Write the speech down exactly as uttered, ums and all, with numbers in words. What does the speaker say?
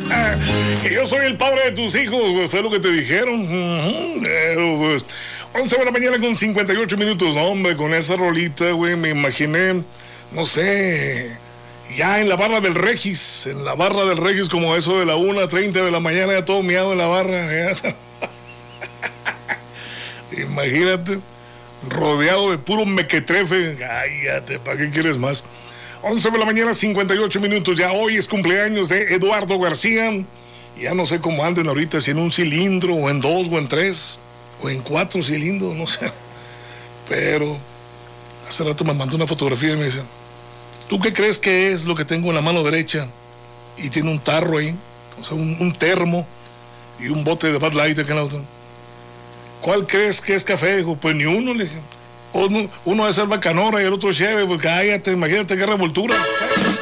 Que yo soy el padre de tus hijos, güey, fue lo que te dijeron. Uh-huh. Pero, pues, once de la mañana con cincuenta y ocho minutos, hombre, con esa rolita, güey, me imaginé, no sé, ya en la barra del Regis, en la barra del Regis, como eso de la una treinta de la mañana, ya todo miado en la barra. Imagínate, rodeado de puro mequetrefe. Cállate, ¿para qué quieres más? once de la mañana, cincuenta y ocho minutos. Ya hoy es cumpleaños de Eduardo García. Ya no sé cómo anden ahorita, si en un cilindro, o en dos, o en tres, o en cuatro cilindros, no sé. Pero hace rato me mandó una fotografía y me dice: ¿tú qué crees que es lo que tengo en la mano derecha? Y tiene un tarro ahí, o sea, un, un termo y un bote de Bud Light acá en la otra. ¿Cuál crees que es café? Dijo, pues ni uno, le dije. Uno, uno debe ser Bacanora y el otro Cheve, pues cállate, imagínate qué revoltura.